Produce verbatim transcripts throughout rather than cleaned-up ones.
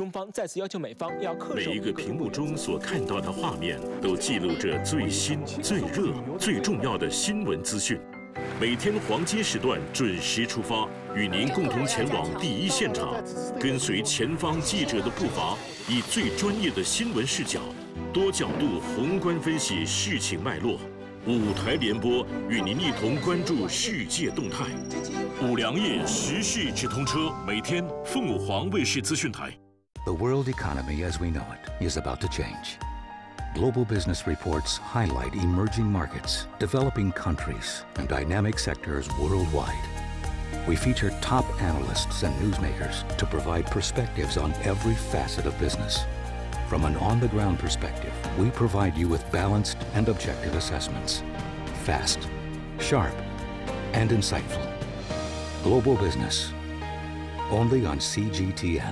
中方再次要求美方要恪守。 每一个屏幕中所看到的画面，都记录着最新、最热、最重要的新闻资讯。每天黄金时段准时出发，与您共同前往第一现场，跟随前方记者的步伐，以最专业的新闻视角，多角度宏观分析事情脉络。五台联播与您一同关注世界动态。五粮液时事直通车，每天凤凰卫视资讯台。 The world economy as we know it is about to change. Global business reports highlight emerging markets, developing countries, and dynamic sectors worldwide. We feature top analysts and newsmakers to provide perspectives on every facet of business. From an on-the-ground perspective, we provide you with balanced and objective assessments. Fast, sharp, and insightful. Global business, only on C G T N.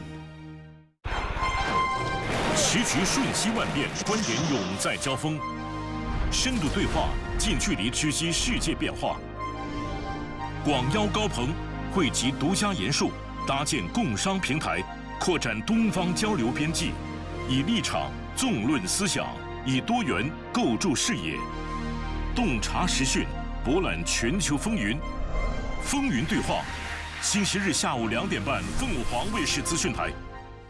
时局瞬息万变，观点永在交锋，深度对话，近距离知悉世界变化。广邀高朋，汇集独家研述，搭建共商平台，扩展东方交流边际，以立场纵论思想，以多元构筑视野，洞察时讯，博览全球风云。风云对话，星期日下午两点半，凤凰卫视资讯台。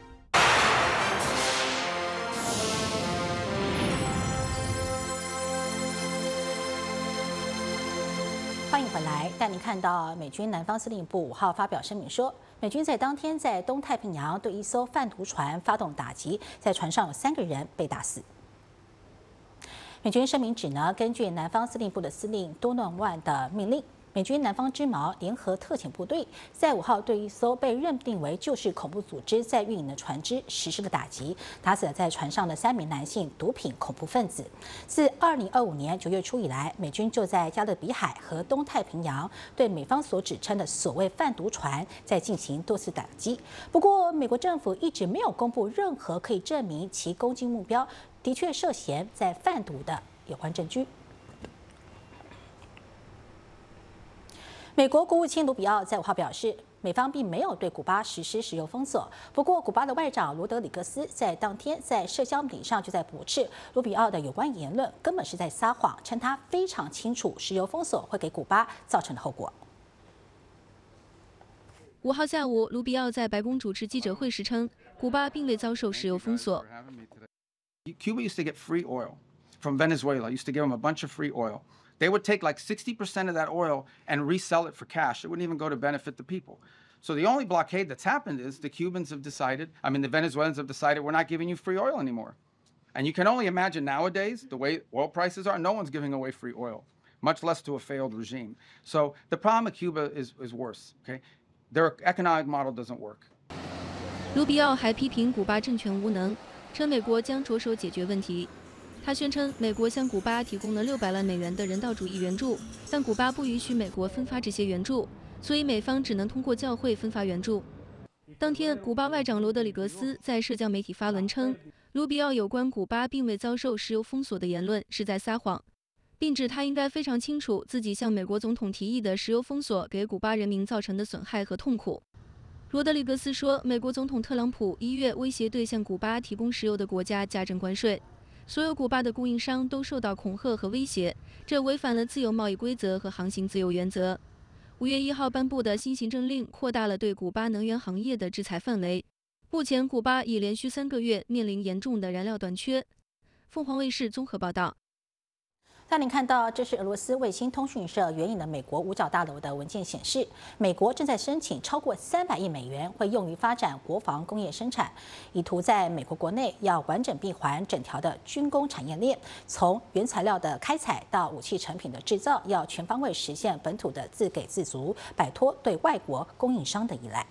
欢迎回来，带您看到美军南方司令部五号发表声明说，美军在当天在东太平洋对一艘贩毒船发动打击，在船上有三个人被打死。美军声明指呢，根据南方司令部的司令多诺万的命令，美军南方之矛联合特遣部队在五号对一艘被认定为就是恐怖组织在运营的船只实施了打击，打死了在船上的三名男性毒品恐怖分子。自二零二五年九月初以来，美军就在加勒比海和东太平洋对美方所指称的所谓贩毒船在进行多次打击。不过，美国政府一直没有公布任何可以证明其攻击目标的确涉嫌在贩毒的有关证据。美国国务卿卢比奥在五号表示，美方并没有对古巴实施石油封锁。不过，古巴的外长罗德里格斯在当天在社交媒体上就在驳斥卢比奥的有关言论根本是在撒谎，称他非常清楚石油封锁会给古巴造成的后果。 五号下午，卢比奥在白宫主持记者会时称，古巴并未遭受石油封锁。 Cuba used to get free oil from Venezuela. Used to give them a bunch of free oil. They would take like sixty percent of that oil and resell it for cash. It wouldn't even go to benefit the people. So the only blockade that's happened is the Cubans have decided, I mean, the Venezuelans have decided we're not giving you free oil anymore. And you can only imagine nowadays, the way oil prices are, no one's giving away free oil, much less to a failed regime. So the problem with Cuba is, is worse, okay? Their economic model doesn't work. 卢比奥还批评古巴政权无能，称美国将着手解决问题。他宣称，美国向古巴提供了六百万美元的人道主义援助，但古巴不允许美国分发这些援助，所以美方只能通过教会分发援助。当天，古巴外长罗德里格斯在社交媒体发文称，卢比奥有关古巴并未遭受石油封锁的言论是在撒谎，并指他应该非常清楚自己向美国总统提议的石油封锁给古巴人民造成的损害和痛苦。罗德里格斯说，美国总统特朗普一月威胁对向古巴提供石油的国家加征关税。所有古巴的供应商都受到恐吓和威胁，这违反了自由贸易规则和航行自由原则。五月一号颁布的新行政令扩大了对古巴能源行业的制裁范围。目前，古巴已连续三个月面临严重的燃料短缺。凤凰卫视综合报道。 带您看到，这是俄罗斯卫星通讯社援引的美国五角大楼的文件显示，美国正在申请超过三百亿美元，会用于发展国防工业生产，以图在美国国内要完整闭环整条的军工产业链，从原材料的开采到武器成品的制造，要全方位实现本土的自给自足，摆脱对外国供应商的依赖。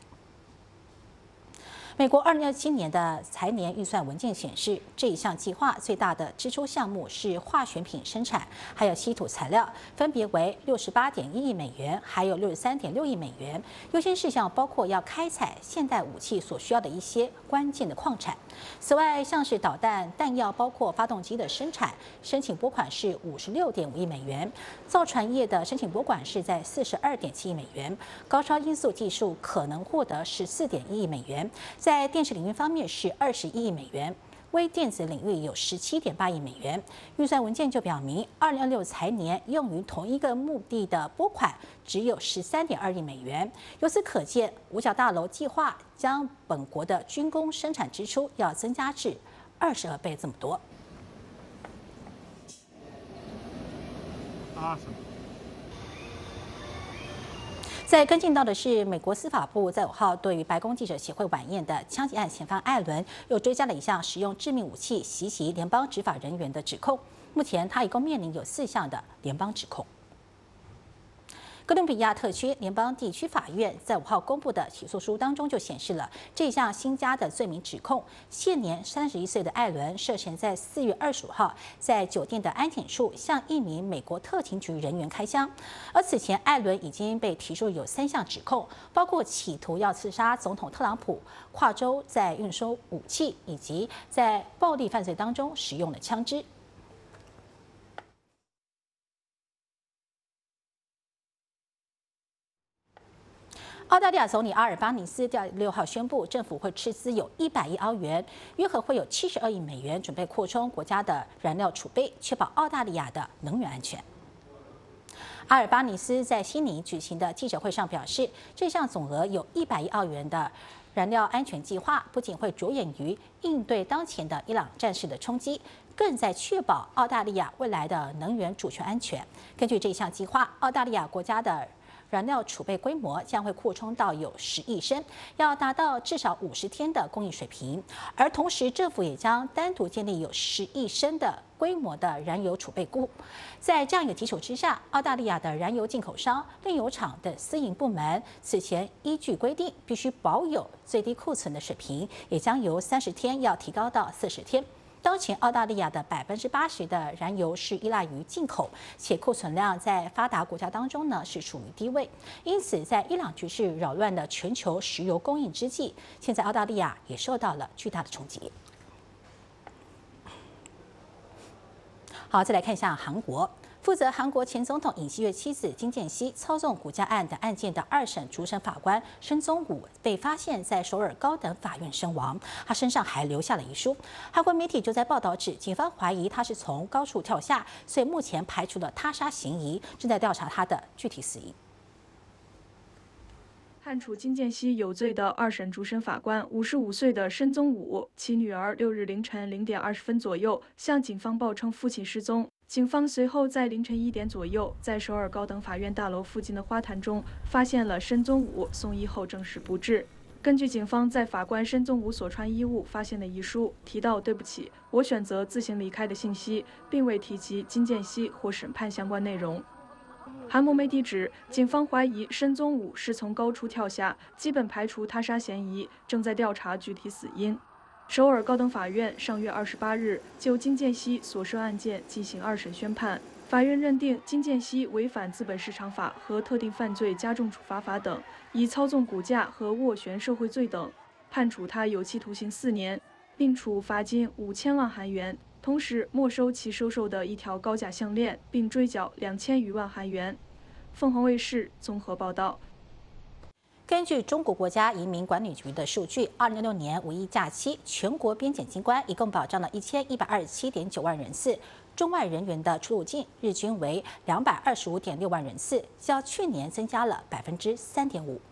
美国二零二七年的财年预算文件显示，这一项计划最大的支出项目是化学品生产，还有稀土材料，分别为六十八点一亿美元，还有六十三点六亿美元。优先事项包括要开采现代武器所需要的一些关键的矿产。此外，像是导弹、弹药，包括发动机的生产，申请拨款是五十六点五亿美元；造船业的申请拨款是在四十二点七亿美元；高超音速技术可能获得十四点一亿美元。 在电视领域方面是二十一亿美元。微电子领域有十七点八亿美元，预算文件就表明，二零二六财年用于同一个目的的拨款只有十三点二亿美元。由此可见，五角大楼计划将本国的军工生产支出要增加至二十二倍这么多。 Awesome. 在跟进到的是，美国司法部在五号对于白宫记者协会晚宴的枪击案嫌犯艾伦又追加了一项使用致命武器袭击联邦执法人员的指控。目前他一共面临有四项的联邦指控。哥伦比亚特区联邦地区法院在五号公布的起诉书当中就显示了这项新加的罪名指控，现年三十一岁的艾伦涉嫌在四月二十五号在酒店的安检处向一名美国特勤局人员开枪。而此前艾伦已经被提出有三项指控，包括企图要刺杀总统特朗普、跨州在运输武器，以及在暴力犯罪当中使用了枪支。澳大利亚总理阿尔巴尼斯在六号宣布，政府会斥资有一百亿澳元，约合会有七十二亿美元，准备扩充国家的燃料储备，确保澳大利亚的能源安全。阿尔巴尼斯在悉尼举行的记者会上表示，这项总额有一百亿澳元的燃料安全计划，不仅会着眼于应对当前的伊朗战事的冲击，更在确保澳大利亚未来的能源主权安全。根据这项计划，澳大利亚国家的燃料储备规模将会扩充到有十亿升，要达到至少五十天的供应水平。而同时，政府也将单独建立有十亿升的规模的燃油储备库。在这样一个基础之下，澳大利亚的燃油进口商、炼油厂等私营部门此前依据规定必须保有最低库存的水平，也将由三十天要提高到四十天。当前澳大利亚的百分之八十的燃油是依赖于进口，且库存量在发达国家当中呢是处于低位。因此，在伊朗局势扰乱的全球石油供应之际，现在澳大利亚也受到了巨大的冲击。好，再来看一下韩国。负责韩国前总统尹锡悦妻子金建熙操纵股价案的案件的二审主审法官申宗武被发现在首尔高等法院身亡，他身上还留下了遗书。韩国媒体就在报道指，警方怀疑他是从高处跳下，所以目前排除了他杀嫌疑，正在调查他的具体死因。 判处金建熙有罪的二审主审法官五十五岁的申宗武，其女儿六日凌晨零点二十分左右向警方报称父亲失踪。警方随后在凌晨一点左右，在首尔高等法院大楼附近的花坛中发现了申宗武，送医后证实不治。根据警方在法官申宗武所穿衣物发现的遗书，提到“对不起，我选择自行离开”的信息，并未提及金建熙或审判相关内容。韩国媒体指，警方怀疑申宗武是从高处跳下，基本排除他杀嫌疑，正在调查具体死因。首尔高等法院上月二十八日就金建熙所涉案件进行二审宣判，法院认定金建熙违反资本市场法和特定犯罪加重处罚法等，以操纵股价和斡旋受贿罪等，判处他有期徒刑四年，并处罚金五千万韩元，同时没收其收受的一条高价项链，并追缴两千余万韩元。凤凰卫视综合报道。 根据中国国家移民管理局的数据，二零二六年五一假期，全国边检机关一共保障了一千一百二十七点九万人次，中外人员的出入境日均为两百二十五点六万人次，较去年增加了百分之三点五。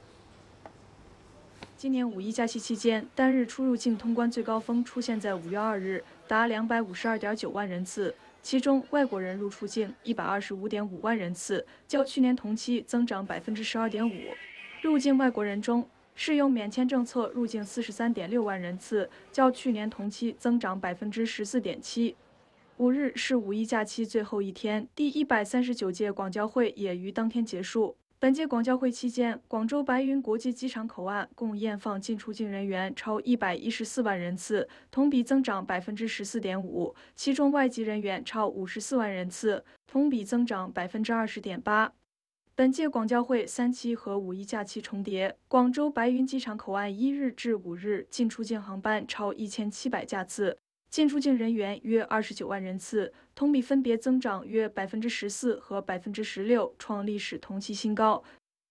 今年五一假期期间，单日出入境通关最高峰出现在五月二日，达两百五十二点九万人次。其中，外国人入出境一百二十五点五万人次，较去年同期增长百分之十二点五。入境外国人中，适用免签政策入境四十三点六万人次，较去年同期增长百分之十四点七。五日是五一假期最后一天，第一百三十九届广交会也于当天结束。本届广交会期间，广州白云国际机场口岸共验放进出境人员超一百一十四万人次，同比增长百分之十四点五，其中外籍人员超五十四万人次，同比增长百分之二十点八。本届广交会三期和五一假期重叠，广州白云机场口岸一日至五日进出境航班超一千七百架次，进出境人员约二十九万人次，同比分别增长约百分之十四和百分之十六，创历史同期新高。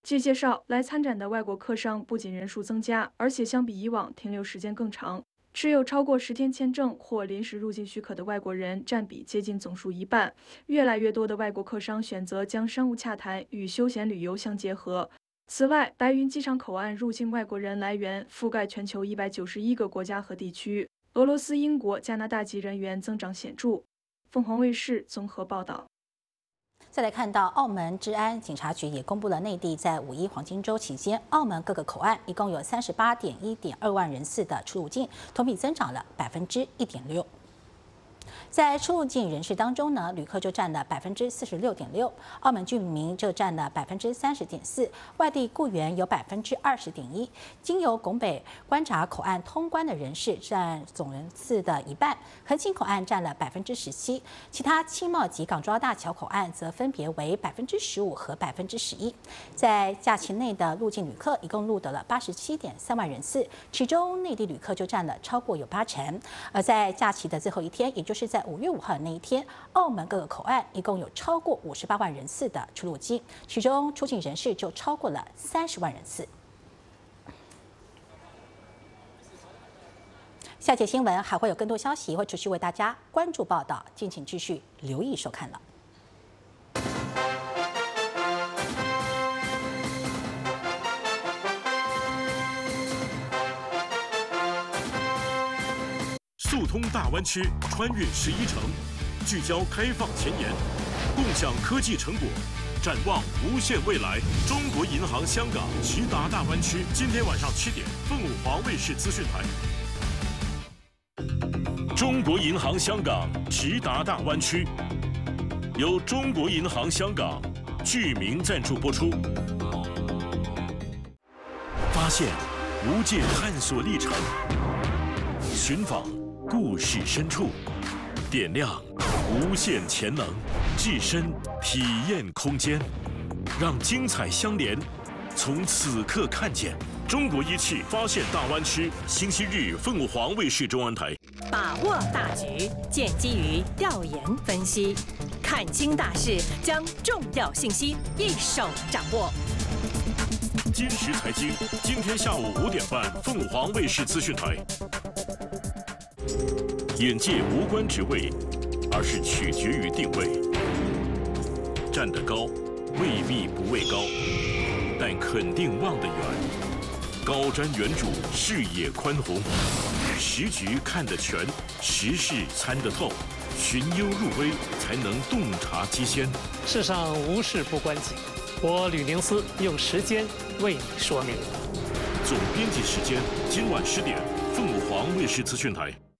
据介绍，来参展的外国客商不仅人数增加，而且相比以往停留时间更长。持有超过十天签证或临时入境许可的外国人占比接近总数一半。越来越多的外国客商选择将商务洽谈与休闲旅游相结合。此外，白云机场口岸入境外国人来源覆盖全球一百九十一个国家和地区，俄罗斯、英国、加拿大籍人员增长显著。凤凰卫视综合报道。 再来看到澳门治安警察局也公布了内地在五一黄金周期间，澳门各个口岸一共有三十八点一点二万人次的出入境，同比增长了百分之一点六。在出入境人士当中呢，旅客就占了百分之四十六点六，澳门居民就占了百分之三十点四，外地雇员有百分之二十点一。经由拱北关闸口岸通关的人士占总人次的一半，横琴口岸占了百分之十七，其他青茂及港珠澳大桥口岸则分别为百分之十五和百分之十一。在假期内的入境旅客一共录得了八十七点三万人次，其中内地旅客就占了超过有八成。而在假期的最后一天，也就是在五月五号的那一天，澳门各个口岸一共有超过五十八万人次的出入境，其中出境人士就超过了三十万人次。下节新闻还会有更多消息，会持续为大家关注报道，敬请继续留意收看了。 速通大湾区，穿越十一城，聚焦开放前沿，共享科技成果，展望无限未来。中国银行香港直达大湾区，今天晚上七点，凤舞华卫视资讯台。中国银行香港直达大湾区，由中国银行香港居民赞助播出。发现无界探索历程，寻访故事深处，点亮无限潜能，置身体验空间，让精彩相连，从此刻看见。中国一汽发现大湾区，星期日凤舞华卫视中文台。 把握大局，建基于调研分析，看清大势，将重要信息一手掌握。 今时财经，今天下午五点半，凤舞华卫视资讯台。眼界无关职位，而是取决于定位。站得高，未必不畏高，但肯定望得远。高瞻远瞩，视野宽宏，时局看得全，时事参得透，寻幽入微，才能洞察机先。 世上无事不关己，我吕宁思用时间为你说明。 总编辑时间今晚十点，凤舞华卫视资讯台。